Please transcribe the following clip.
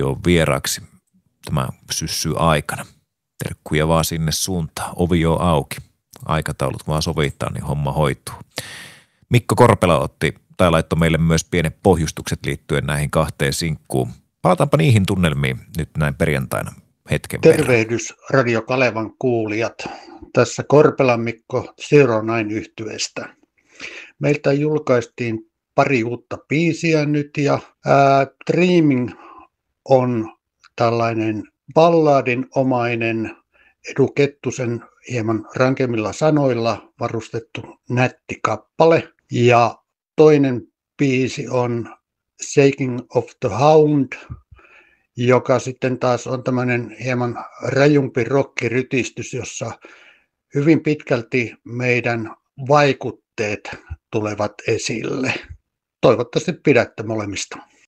studioon vieraaksi tämä syssy aikana. Terkkuja vaan sinne suuntaan. Ovi on auki. Aikataulut vaan sovittaa, niin homma hoituu. Mikko Korpela otti tai laittoi meille myös pienet pohjustukset liittyen näihin kahteen sinkkuun. Palataanpa niihin tunnelmiin nyt näin perjantaina hetken verran. Tervehdys Radio Kalevan kuulijat. Tässä Korpelan Mikko Zero Nine -yhtyeestä. Meiltä julkaistiin pari uutta biisiä nyt ja Dreaming on tällainen balladinomainen Edu Kettusen hieman rankemmilla sanoilla varustettu nätti kappale. Ja toinen biisi on Shaking of the Hound, joka sitten taas on tämmöinen hieman rajumpi rockirytistys, jossa hyvin pitkälti meidän vaikutteet tulevat esille. Toivottavasti pidätte molemmista.